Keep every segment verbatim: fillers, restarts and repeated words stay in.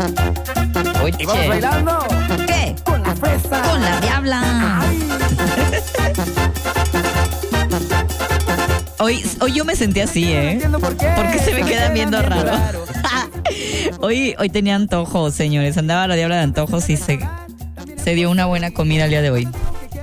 Oye. ¿Y vamos bailando? ¿Qué? Con la fresa. Con la diabla. Hoy, hoy yo me sentí así, ¿eh? No entiendo por qué. Porque se me quedan viendo raro. Hoy, hoy tenía antojos, señores. Andaba la diabla de antojos y se, se dio una buena comida el día de hoy.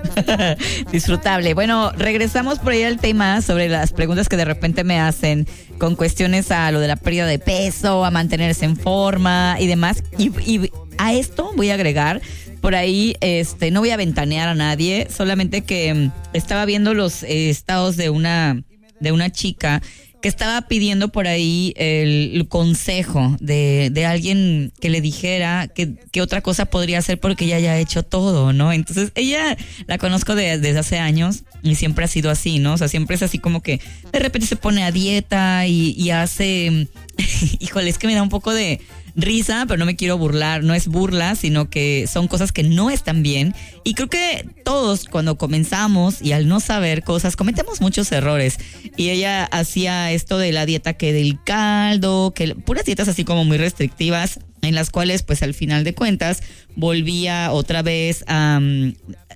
Disfrutable. Bueno, regresamos por ahí al tema sobre las preguntas que de repente me hacen con cuestiones a lo de la pérdida de peso, a mantenerse en forma y demás. Y, y a esto voy a agregar por ahí, este, no voy a ventanear a nadie, solamente que um, estaba viendo los eh, estados de una de una chica que estaba pidiendo por ahí el, el consejo de, de alguien que le dijera que, que otra cosa podría hacer porque ella ya ha hecho todo, ¿no? Entonces, ella la conozco de, desde hace años y siempre ha sido así, ¿no? O sea, siempre es así como que de repente se pone a dieta y, y hace... Híjole, es que me da un poco de risa, pero no me quiero burlar, no es burla, sino que son cosas que no están bien. Y creo que todos cuando comenzamos y al no saber cosas, cometemos muchos errores. Y ella hacía esto de la dieta que del caldo, que puras dietas así como muy restrictivas, en las cuales pues al final de cuentas volvía otra vez a... Um,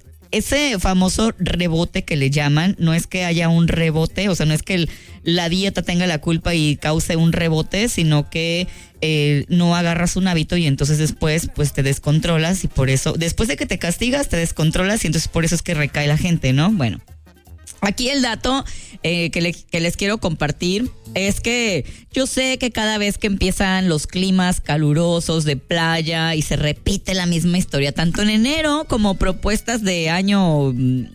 ese famoso rebote que le llaman, no es que haya un rebote, o sea, no es que el, la dieta tenga la culpa y cause un rebote, sino que eh, no agarras un hábito y entonces después pues te descontrolas y por eso, después de que te castigas, te descontrolas y entonces por eso es que recae la gente, ¿no? Bueno, aquí el dato eh, que, le, que les quiero compartir es que yo sé que cada vez que empiezan los climas calurosos de playa y se repite la misma historia, tanto en enero como propuestas de año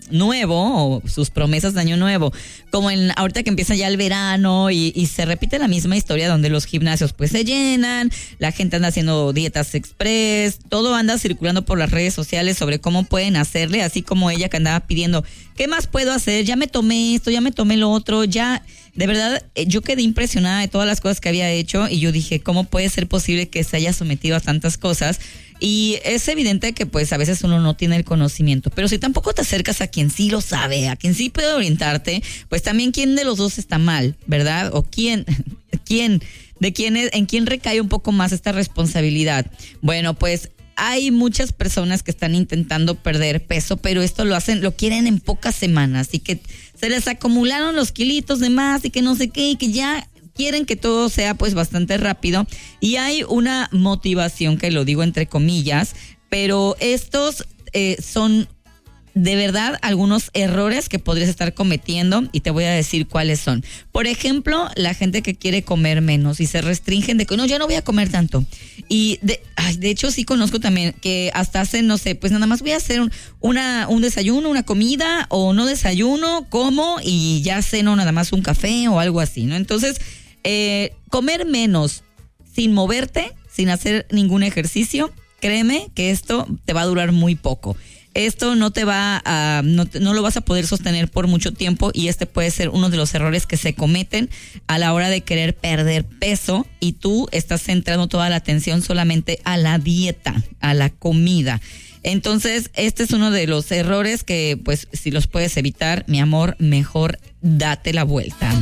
nuevo o sus promesas de año nuevo, como en ahorita que empieza ya el verano y, y se repite la misma historia donde los gimnasios pues se llenan, la gente anda haciendo dietas express, todo anda circulando por las redes sociales sobre cómo pueden hacerle, así como ella que andaba pidiendo, ¿qué más puedo hacer? Ya me tomé esto, ya me tomé lo otro, ya... De verdad, yo quedé impresionada de todas las cosas que había hecho y yo dije, ¿cómo puede ser posible que se haya sometido a tantas cosas? Y es evidente que pues a veces uno no tiene el conocimiento, pero si tampoco te acercas a quien sí lo sabe, a quien sí puede orientarte, pues también quién de los dos está mal, ¿verdad? O quién, quién, de quién es, en quién recae un poco más esta responsabilidad. Bueno, pues hay muchas personas que están intentando perder peso, pero esto lo hacen, lo quieren en pocas semanas y que se les acumularon los kilitos de más y que no sé qué y que ya quieren que todo sea pues bastante rápido y hay una motivación que lo digo entre comillas, pero estos eh, son de verdad algunos errores que podrías estar cometiendo y te voy a decir cuáles son. Por ejemplo, la gente que quiere comer menos y se restringen de que no, yo no voy a comer tanto. Y de, ay, de hecho sí conozco también que hasta hacen, no sé, pues nada más voy a hacer un, una, un desayuno, una comida o no desayuno, como y ya ceno nada más un café o algo así, ¿no? Entonces, eh, comer menos sin moverte, sin hacer ningún ejercicio, créeme que esto te va a durar muy poco. Esto no te va a, no, no lo vas a poder sostener por mucho tiempo y este puede ser uno de los errores que se cometen a la hora de querer perder peso y tú estás centrando toda la atención solamente a la dieta, a la comida. Entonces, este es uno de los errores que, pues, si los puedes evitar, mi amor, mejor date la vuelta.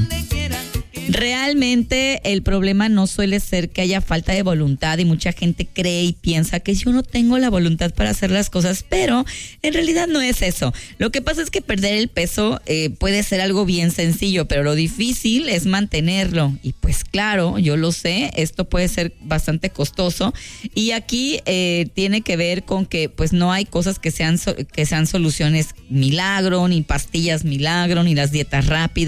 Realmente el problema no suele ser que haya falta de voluntad y mucha gente cree y piensa que yo no tengo la voluntad para hacer las cosas, pero en realidad no es eso. Lo que pasa es que perder el peso eh, puede ser algo bien sencillo, pero lo difícil es mantenerlo y pues claro, yo lo sé, esto puede ser bastante costoso y aquí eh, tiene que ver con que pues no hay cosas que sean, que sean soluciones milagro, ni pastillas milagro, ni las dietas rápidas.